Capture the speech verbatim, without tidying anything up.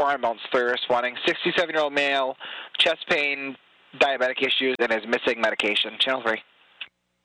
four ambulance three responding. sixty-seven-year-old male, chest pain, diabetic issues, and is missing medication. Channel three.